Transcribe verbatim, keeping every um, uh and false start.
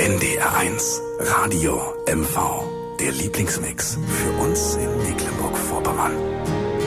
N D R eins Radio M V. Der Lieblingsmix für uns in Mecklenburg-Vorpommern.